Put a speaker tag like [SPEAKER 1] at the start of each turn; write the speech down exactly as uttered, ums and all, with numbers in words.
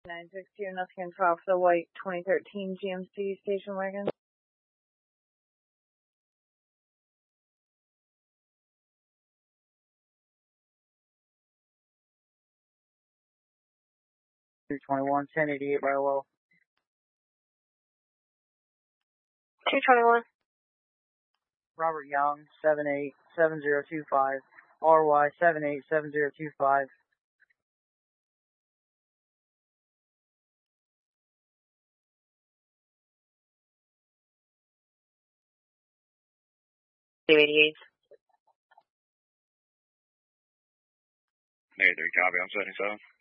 [SPEAKER 1] nine six two, nothing for the white twenty thirteen G M C station wagon.
[SPEAKER 2] two twenty-one, ten eighty-eight by Lowell.
[SPEAKER 1] two twenty-one.
[SPEAKER 2] Robert Young, seven eight seven zero two five, R Y seven eight seven zero two five.
[SPEAKER 3] two eighty-eight.
[SPEAKER 4] Negative three, copy, I'm seventy-seven.